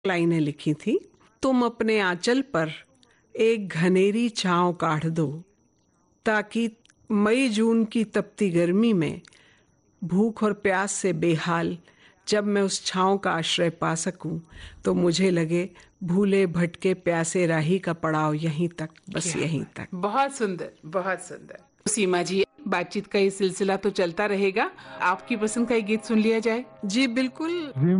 लाइनें लिखी थी। तुम अपने आंचल पर एक घनेरी छांव काढ़ दो, ताकि मई जून की तपती गर्मी में भूख और प्यास से बेहाल जब मैं उस छांव का आश्रय पा सकूं, तो मुझे लगे भूले भटके प्यासे राही का पड़ाव यहीं तक, बस यहीं तक। बहुत सुंदर, बहुत सुंदर। सीमा जी, बातचीत का ये सिलसिला तो चलता रहेगा। आपकी पसंद का एक गीत सुन लिया जाए। जी बिल्कुल।